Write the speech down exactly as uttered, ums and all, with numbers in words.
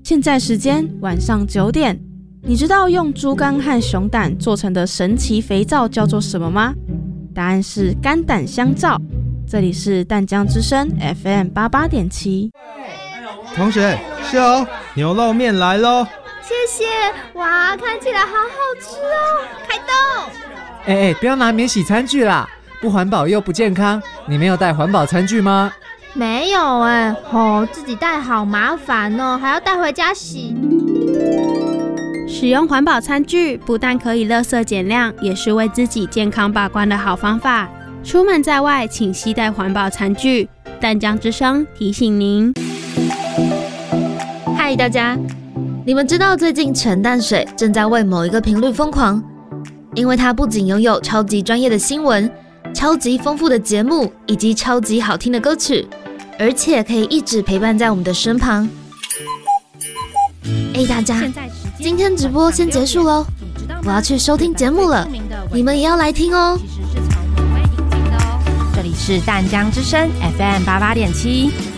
现在时间晚上九点。你知道用猪肝和熊胆做成的神奇肥皂叫做什么吗？答案是肝胆相照。这里是淡江之声 F M 八八点七。 同学，秀牛肉面来咯！ 谢谢，哇，看起来好好吃哦！开动！ 哎哎，不要拿免洗餐具啦，不环保又不健康。你没有带环保餐具吗？ 没有哎，哦，自己带好麻烦哦，还要带回家洗。 使用环保餐具不但可以垃圾减量，也是为自己健康把关的好方法。出门在外，请携带环保餐具。淡江之声提醒您。 嗨，大家，你们知道最近陈淡水正在为某一个频率疯狂，因为它不仅拥有超级专业的新闻、超级丰富的节目以及超级好听的歌曲，而且可以一直陪伴在我们的身旁。哎，大家，今天直播先结束咯，我要去收听节目了，你们也要来听哦。 这里是淡江之声 F M 八八点七。